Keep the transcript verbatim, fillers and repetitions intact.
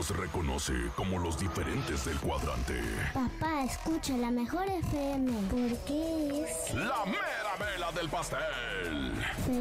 los reconoce como los diferentes del cuadrante. Papá, escucha la mejor F M porque es La mera vela del pastel.